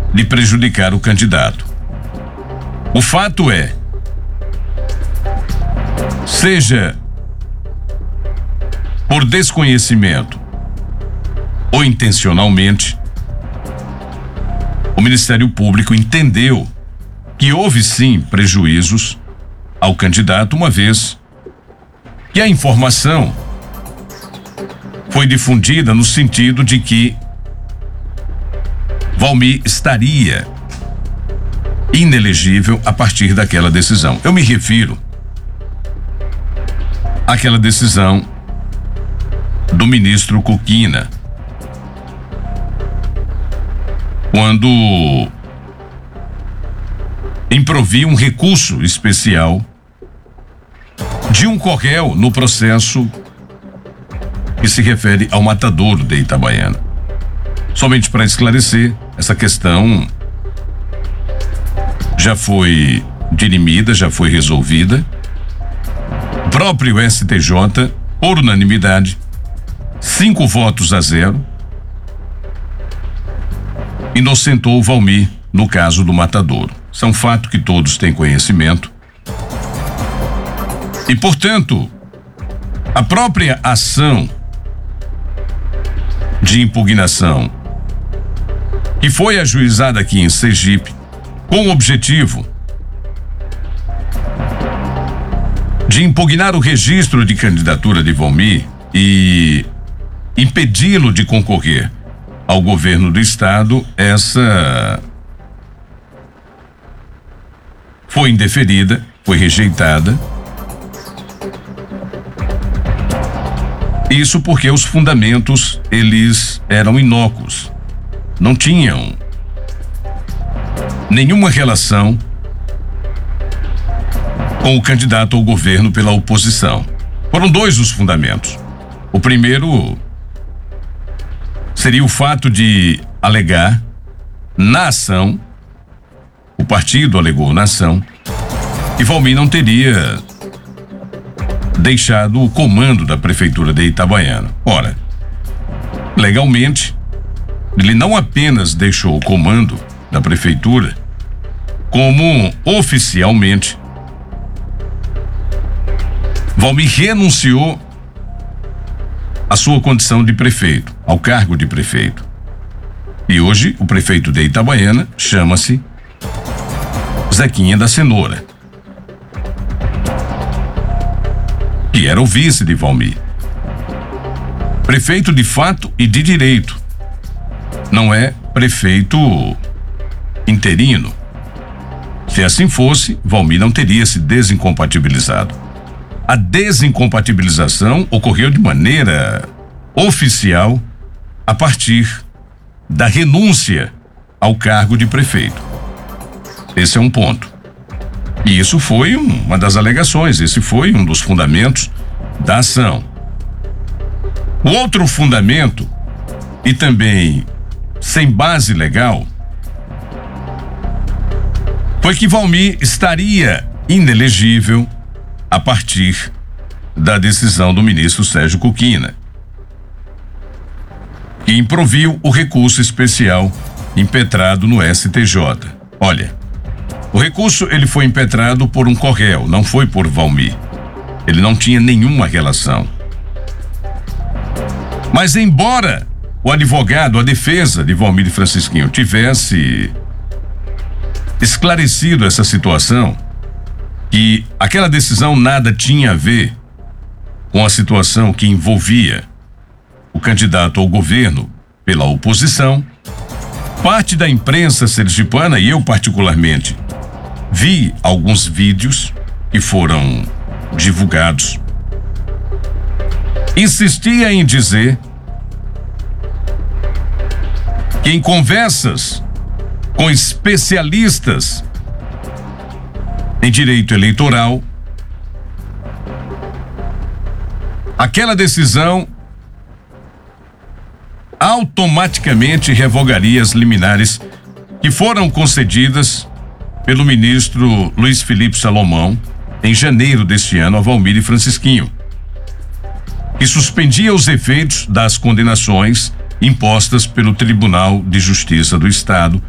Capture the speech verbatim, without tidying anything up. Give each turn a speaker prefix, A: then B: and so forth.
A: de prejudicar o candidato. O fato é, seja por desconhecimento ou intencionalmente, o Ministério Público entendeu que houve sim prejuízos ao candidato, uma vez que a informação foi difundida no sentido de que Walmir estaria inelegível a partir daquela decisão. Eu me refiro àquela decisão do ministro Cuquina, quando improvia um recurso especial de um Correio no processo que se refere ao matadouro de Itabaiana. Somente para esclarecer, essa questão já foi dirimida, já foi resolvida. O próprio S T J, por unanimidade, cinco votos a zero, inocentou o Walmir no caso do matadouro. Isso é um fato que todos têm conhecimento. E, portanto, a própria ação de impugnação que foi ajuizada aqui em Sergipe com o objetivo de impugnar o registro de candidatura de Walmir e impedi-lo de concorrer ao governo do estado, essa foi indeferida, foi rejeitada. Isso porque os fundamentos, eles eram inócuos, não tinham nenhuma relação com o candidato ao governo pela oposição. Foram dois os fundamentos. O primeiro seria o fato de alegar na ação, o partido alegou na ação, que Walmir não teria deixado o comando da prefeitura de Itabaiana. Ora, legalmente, ele não apenas deixou o comando da prefeitura, como oficialmente Walmir renunciou à sua condição de prefeito, ao cargo de prefeito. E hoje o prefeito de Itabaiana chama-se Zequinha da Cenoura, que era o vice de Walmir. Prefeito de fato e de direito. Não é prefeito interino. Se assim fosse, Walmir não teria se desincompatibilizado. A desincompatibilização ocorreu de maneira oficial a partir da renúncia ao cargo de prefeito. Esse é um ponto. E isso foi uma das alegações, esse foi um dos fundamentos da ação. O outro fundamento, e também sem base legal, foi que Walmir estaria inelegível a partir da decisão do ministro Sérgio Cuquina, que improviu o recurso especial impetrado no S T J. Olha, o recurso ele foi impetrado por um Correio, não foi por Walmir. Ele não tinha nenhuma relação. Mas embora o advogado, a defesa de Walmir Francisquinho tivesse esclarecido essa situação, que aquela decisão nada tinha a ver com a situação que envolvia o candidato ao governo pela oposição, parte da imprensa sergipana, e eu particularmente vi alguns vídeos que foram divulgados, insistia em dizer que em conversas com especialistas em direito eleitoral, aquela decisão automaticamente revogaria as liminares que foram concedidas pelo ministro Luiz Felipe Salomão em janeiro deste ano a Walmir Francisquinho, que suspendia os efeitos das condenações impostas pelo Tribunal de Justiça do Estado